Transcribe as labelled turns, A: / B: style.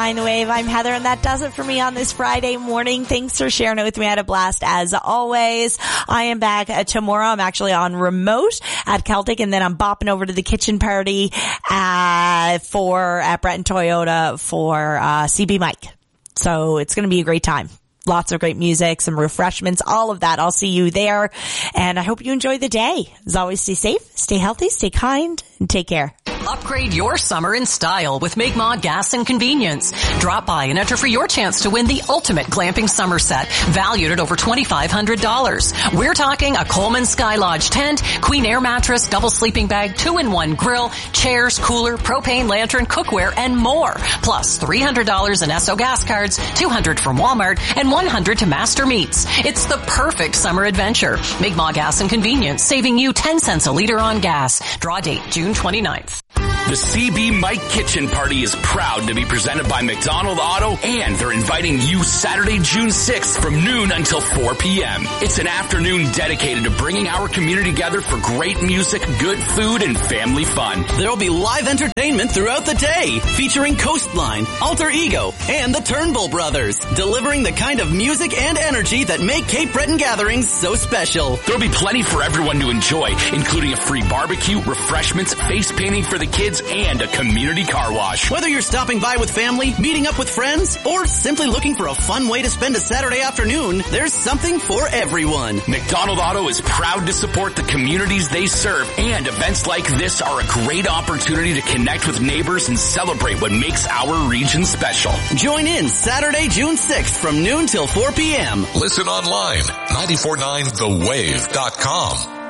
A: The Wave. I'm Heather, and that does it for me on this Friday morning. Thanks for sharing it with me. I had a blast as always. I am back tomorrow. I'm actually on remote at Celtic, and then I'm bopping over to the kitchen party at Breton Toyota for CB Mike. So it's going to be a great time. Lots of great music, some refreshments, all of that. I'll see you there, and I hope you enjoy the day. As always, stay safe, stay healthy, stay kind, and take care.
B: Upgrade your summer in style with Mi'kmaq Gas and Convenience. Drop by and enter for your chance to win the ultimate glamping summer set, valued at over $2,500. We're talking a Coleman Sky Lodge tent, Queen Air mattress, double sleeping bag, 2-in-1 grill, chairs, cooler, propane lantern, cookware, and more. Plus $300 in Esso gas cards, $200 from Walmart, and $100 to Master Meats. It's the perfect summer adventure. Mi'kmaq Gas and Convenience, saving you 10 cents a liter on gas. Draw date June 29th.
C: The CB Mike Kitchen Party is proud to be presented by McDonald Auto, and they're inviting you Saturday, June 6th from noon until 4 p.m. It's an afternoon dedicated to bringing our community together for great music, good food, and family fun.
D: There'll be live entertainment throughout the day, featuring Coastline, Alter Ego, and the Turnbull Brothers, delivering the kind of music and energy that make Cape Breton gatherings so special.
C: There'll be plenty for everyone to enjoy, including a free barbecue, refreshments, face painting for the kids, and a community car wash.
D: Whether you're stopping by with family, meeting up with friends, or simply looking for a fun way to spend a Saturday afternoon, there's something for everyone.
C: McDonald Auto is proud to support the communities they serve, and events like this are a great opportunity to connect with neighbors and celebrate what makes our region special.
D: Join in Saturday, June 6th from noon till 4 p.m.
E: Listen online, 949thewave.com.